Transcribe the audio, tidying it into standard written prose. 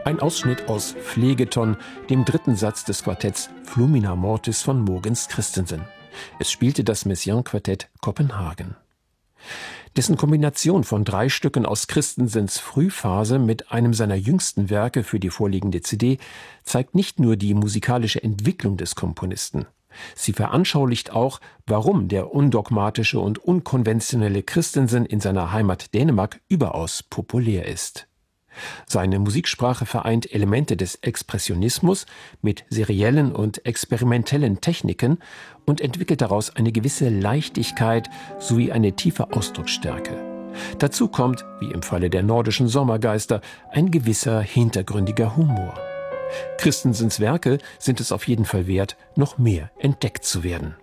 Ein Ausschnitt aus Phlegeton, dem dritten Satz des Quartetts Flumina Mortis von Mogens Christensen. Es spielte das Messiaen-Quartett Kopenhagen. Dessen Kombination von 3 Stücken aus Christensens Frühphase mit einem seiner jüngsten Werke für die vorliegende CD zeigt nicht nur die musikalische Entwicklung des Komponisten. Sie veranschaulicht auch, warum der undogmatische und unkonventionelle Christensen in seiner Heimat Dänemark überaus populär ist. Seine Musiksprache vereint Elemente des Expressionismus mit seriellen und experimentellen Techniken und entwickelt daraus eine gewisse Leichtigkeit sowie eine tiefe Ausdrucksstärke. Dazu kommt, wie im Falle der nordischen Sommergeister, ein gewisser hintergründiger Humor. Christensens Werke sind es auf jeden Fall wert, noch mehr entdeckt zu werden.